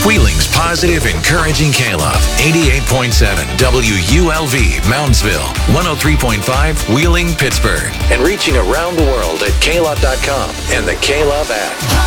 Wheeling's positive, encouraging K-Love. 88.7 WULV, Moundsville. 103.5 Wheeling, Pittsburgh. And reaching around the world at klove.com and the K-Love app.